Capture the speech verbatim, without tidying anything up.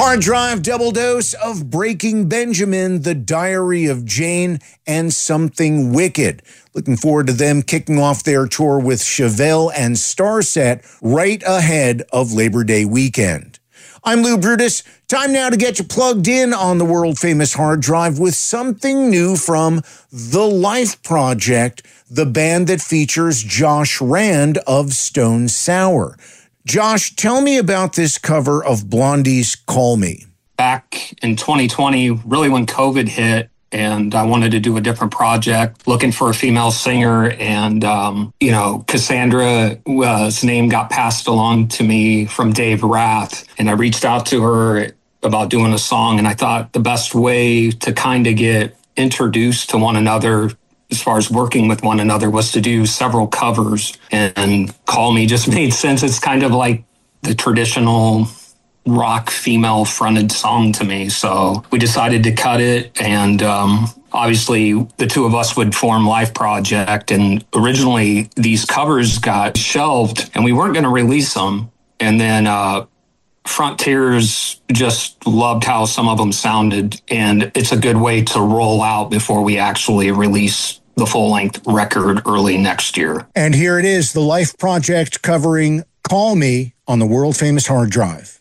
Hard Drive double dose of Breaking Benjamin, The Diary of Jane, and Something Wicked. Looking forward to them kicking off their tour with Chevelle and Starset right ahead of Labor Day weekend. I'm Lou Brutus. Time now to get you plugged in on the world-famous Hard Drive with something new from The Life Project, the band that features Josh Rand of Stone Sour. Josh, tell me about this cover of Blondie's Call Me. Back in twenty twenty, really when COVID hit, and I wanted to do a different project, looking for a female singer, and, um, you know, Cassandra's name got passed along to me from Dave Rath, and I reached out to her about doing a song, and I thought the best way to kind of get introduced to one another as far as working with one another was to do several covers, and Call Me just made sense. It's kind of like the traditional rock female fronted song to me. So we decided to cut it, and um, obviously the two of us would form Life Project. And originally these covers got shelved and we weren't going to release them. And then uh, Frontiers just loved how some of them sounded, and it's a good way to roll out before we actually release the full-length record early next year. And here it is, The Life Project covering Call Me on the world-famous Hard Drive.